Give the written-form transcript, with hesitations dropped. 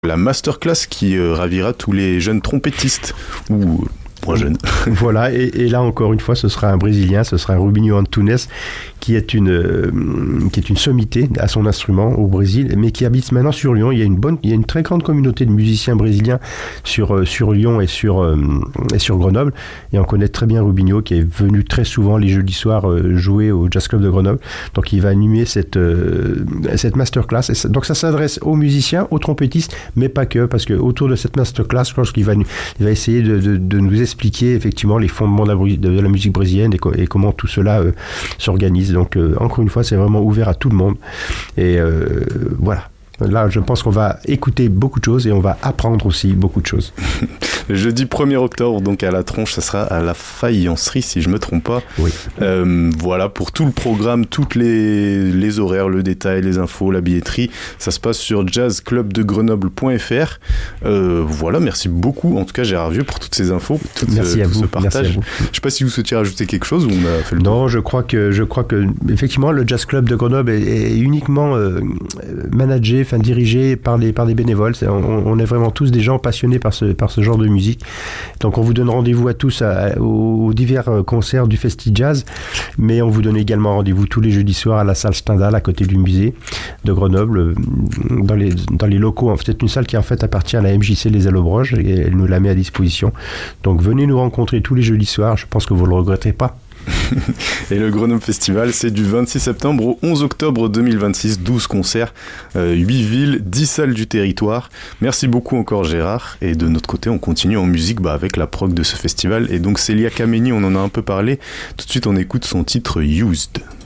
La masterclass qui ravira tous les jeunes trompettistes ou moins jeunes. Voilà, et là encore une fois, ce sera un Brésilien, ce sera un Rubinho Antunes qui est une sommité à son instrument au Brésil, mais qui habite maintenant sur Lyon. Il y a une très grande communauté de musiciens brésiliens sur Lyon et sur Grenoble, et on connaît très bien Rubinho qui est venu très souvent les jeudis soirs jouer au Jazz Club de Grenoble. Donc il va animer cette masterclass. Donc ça s'adresse aux musiciens, aux trompettistes, mais pas que, parce que autour de cette masterclass, je pense qu'il va essayer de nous expliquer effectivement les fondements de la musique brésilienne et comment tout cela s'organise. Donc encore une fois, c'est vraiment ouvert à tout le monde. Et voilà. Là, je pense qu'on va écouter beaucoup de choses et on va apprendre aussi beaucoup de choses. Jeudi 1er octobre, donc à la Tronche, ça sera à la Faïencerie, si je ne me trompe pas. Oui. Voilà, pour tout le programme, toutes les horaires, le détail, les infos, la billetterie, ça se passe sur jazzclubdegrenoble.fr. Voilà, merci beaucoup, en tout cas Gérard Vieux, pour toutes ces infos, tout ce partage. Je ne sais pas si vous souhaitiez rajouter quelque chose ou on a fait le tour. Non, je crois que effectivement, le Jazz Club de Grenoble est uniquement managé, dirigé par des bénévoles. On est vraiment tous des gens passionnés par ce genre de musique. Donc on vous donne rendez-vous à tous aux divers concerts du Festi Jazz, mais on vous donne également rendez-vous tous les jeudis soirs à la salle Stendhal à côté du musée de Grenoble, dans les locaux. C'est une salle qui en fait appartient à la MJC Les Allobroges et elle nous la met à disposition. Donc venez nous rencontrer tous les jeudis soirs, je pense que vous ne le regretterez pas. Et le Grenoble Festival, c'est du 26 septembre au 11 octobre 2026, 12 concerts, 8 villes, 10 salles du territoire. Merci beaucoup encore Gérard. Et de notre côté, on continue en musique avec la prog de ce festival. Et donc Célia Kameni, on en a un peu parlé. Tout de suite, on écoute son titre Used.